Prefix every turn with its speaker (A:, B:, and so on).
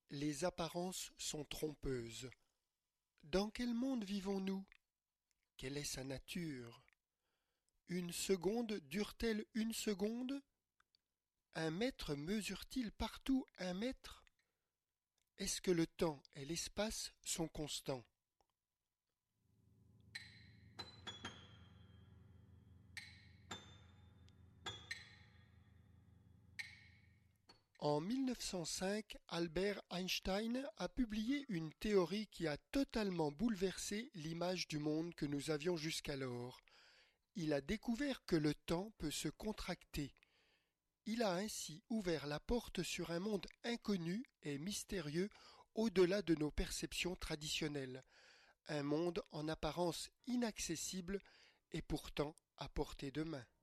A: Les apparences sont trompeuses. Dans quel monde vivons-nous? Quelle est sa nature? Une seconde dure-t-elle une seconde? Un mètre mesure-t-il partout un mètre? Est-ce que le temps et l'espace sont constants? En 1905, Albert Einstein a publié une théorie qui a totalement bouleversé l'image du monde que nous avions jusqu'alors. Il a découvert que le temps peut se contracter. Il a ainsi ouvert la porte sur un monde inconnu et mystérieux au-delà de nos perceptions traditionnelles, un monde en apparence inaccessible et pourtant à portée de main.